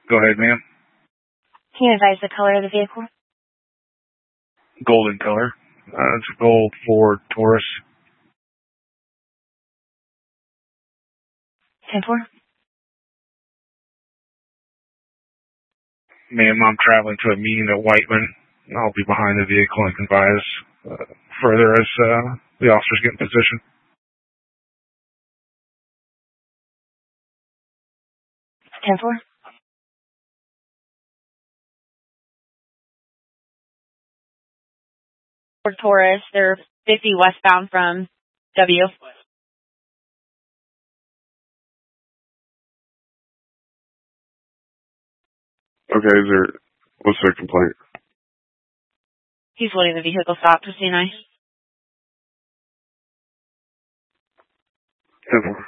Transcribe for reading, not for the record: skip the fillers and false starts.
Go ahead, ma'am. Can you advise the color of the vehicle? Golden color. It's a gold Ford Taurus. 10-4. Ma'am, I'm traveling to a meeting at Whiteman. I'll be behind the vehicle and can advise further as the officers get in position. 10-4. Ford Taurus, they're 50 westbound from W. Okay, what's their complaint? He's wanting the vehicle stopped for C9. 10-4.